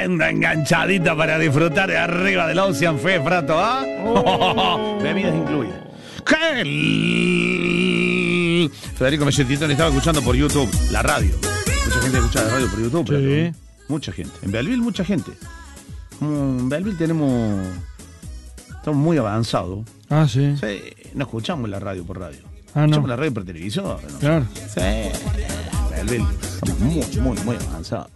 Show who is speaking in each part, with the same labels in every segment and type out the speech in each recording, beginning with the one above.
Speaker 1: tremenda enganchadita para disfrutar de arriba del Ocean Fe, Frato, ¿ah? Bebidas incluidas. ¿Qué? Federico Melletitón estaba escuchando por YouTube la radio. Mucha gente escucha la radio por YouTube.
Speaker 2: Sí.
Speaker 1: Mucha gente. En Belleville, mucha gente. En Belleville estamos muy avanzados.
Speaker 2: Ah, sí.
Speaker 1: Sí, no escuchamos la radio por radio.
Speaker 2: Ah, no.
Speaker 1: Escuchamos la radio por televisor, ¿no?
Speaker 2: Claro.
Speaker 1: Sí, Belleville. Estamos muy avanzados.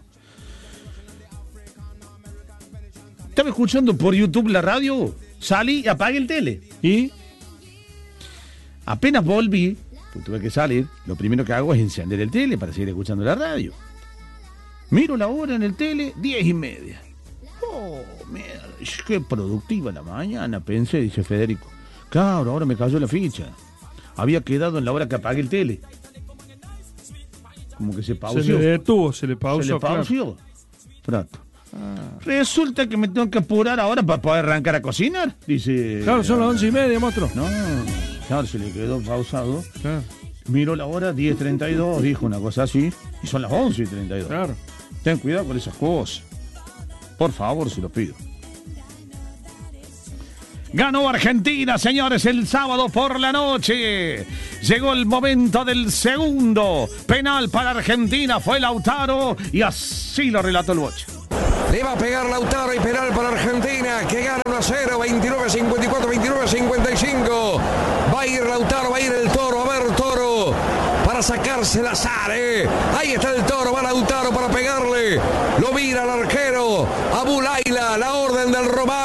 Speaker 1: Estaba escuchando por YouTube la radio, salí y apagué el tele.
Speaker 2: ¿Y?
Speaker 1: Apenas volví, pues tuve que salir, lo primero que hago es encender el tele para seguir escuchando la radio. Miro la hora en el tele, 10:30. Oh, mierda, qué productiva la mañana, pensé, dice Federico. Claro, ahora me cayó la ficha. Había quedado en la hora que apagué el tele. Como que se pausó.
Speaker 2: Se le detuvo, se le pausó.
Speaker 1: Se le pausó. Prato. Resulta que me tengo que apurar ahora para poder arrancar a cocinar, dice.
Speaker 2: Claro, son las 11:30, monstruo.
Speaker 1: No, claro, se le quedó pausado.
Speaker 2: Claro.
Speaker 1: Miro la hora, 10:32, dijo una cosa así, y son las 11:32.
Speaker 2: Claro.
Speaker 1: Ten cuidado con esas cosas. Por favor, se lo pido. Ganó Argentina, señores, el sábado por la noche. Llegó el momento del segundo. Penal para Argentina, fue Lautaro, y así lo relató el Bocha.
Speaker 3: Le va a pegar Lautaro y penal para Argentina, que gana 1-0, 29-54, 29-55. Va a ir Lautaro, va a ir el Toro, a ver Toro, para sacarse el azar, Ahí está el Toro, va Lautaro para pegarle. Lo mira el arquero, Abu Laila, la orden del Román.